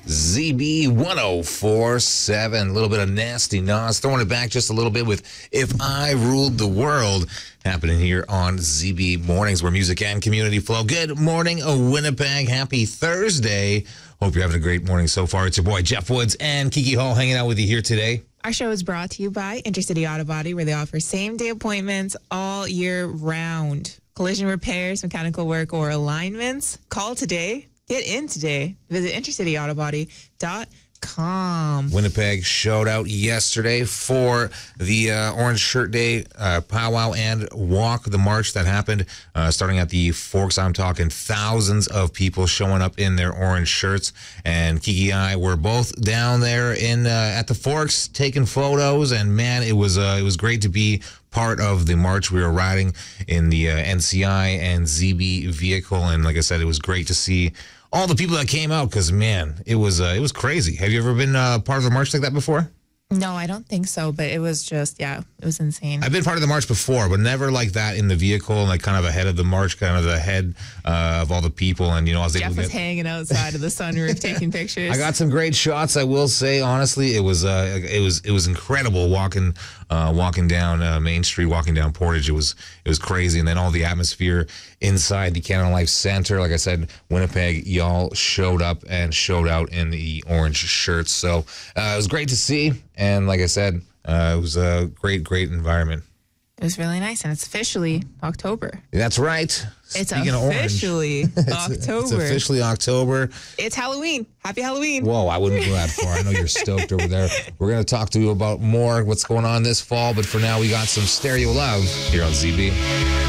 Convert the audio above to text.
ZB 1047. A little bit of Nasty Nas. Throwing it back just a little bit with If I Ruled the World. Happening here on ZB Mornings, where music and community flow. Good morning, Winnipeg. Happy Thursday. Hope you're having a great morning so far. It's your boy, Jeff Woods, and Kiki Hall hanging out with you here today. Our show is brought to you by Intercity Auto Body, where they offer same-day appointments all year round. Collision repairs, mechanical work, or alignments. Call today. Get in today. Visit intercityautobody.com. Winnipeg showed out yesterday for the Orange Shirt Day powwow and walk, the march that happened starting at the Forks. I'm talking thousands of people showing up in their orange shirts, and Kiki and I were both down there in at the Forks taking photos, and man, it was great to be part of the march. We were riding in the NCI and ZB vehicle, and like I said, it was great to see all the people that came out, because man, it was crazy. Have you ever been part of a march like that before? No, I don't think so, but it was just, it was insane. I've been part of the march before, but never like that in the vehicle, like kind of ahead of the march, kind of the head of all the people. And, I was able to Jeff was hanging outside of the sunroof taking pictures. I got some great shots, I will say. Honestly, it was incredible walking down Main Street, walking down Portage. It was crazy. And then all the atmosphere inside the Canada Life Center. Like I said, Winnipeg, y'all showed up and showed out in the orange shirts. So it was great to see. And like I said, it was a great environment. It was really nice, and it's officially October. That's right. It's officially October. It's officially October. It's Halloween. Happy Halloween. Whoa, I wouldn't go that far. I know you're stoked over there. We're going to talk to you about more what's going on this fall, but for now, we got some stereo love here on ZB.